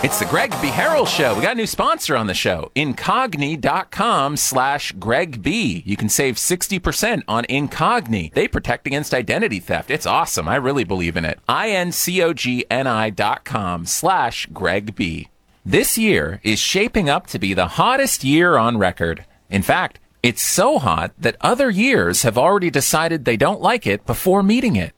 It's the Greg B. Harrell Show. We got a new sponsor on the show, Incogni.com/Greg B. You can save 60% on Incogni. They protect against identity theft. It's awesome. I really believe in it. Incogni.com/Greg B. This year is shaping up to be the hottest year on record. In fact, it's so hot that other years have already decided they don't like it before meeting it.